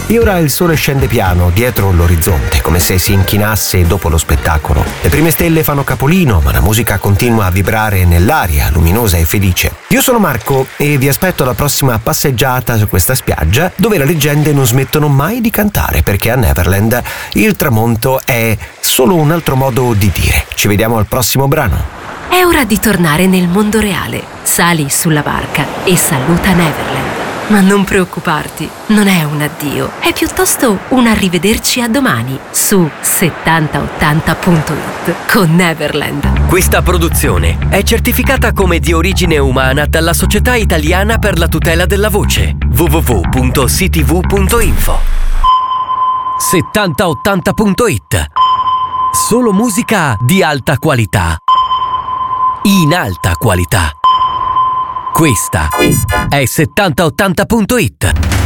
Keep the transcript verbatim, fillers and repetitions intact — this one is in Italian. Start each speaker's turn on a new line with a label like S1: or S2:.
S1: E ora il sole scende piano dietro l'orizzonte, come se si inchinasse dopo lo spettacolo. Le prime stelle fanno capolino, ma la musica continua a vibrare nell'aria, luminosa e felice. Io sono Marco e vi aspetto alla prossima passeggiata su questa spiaggia, dove le leggende non smettono mai di cantare, perché a Neverland il tramonto è solo un altro modo di dire. Ci vediamo al prossimo brano.
S2: È ora di tornare nel mondo reale. Sali sulla barca e saluta Neverland. Ma non preoccuparti, non è un addio, è piuttosto un arrivederci a domani su settanta ottanta punto it con Neverland.
S3: Questa produzione è certificata come di origine umana dalla Società Italiana per la Tutela della Voce w w w punto c t v punto info. settanta ottanta punto it. Solo musica di alta qualità. In alta qualità. Questa è settanta ottanta punto it.